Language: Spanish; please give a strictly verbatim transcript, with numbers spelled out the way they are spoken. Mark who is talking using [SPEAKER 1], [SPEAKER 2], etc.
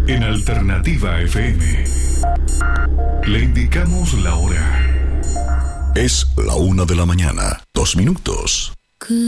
[SPEAKER 1] En Alternativa F M le indicamos la hora. Es la una de la mañana, dos minutos.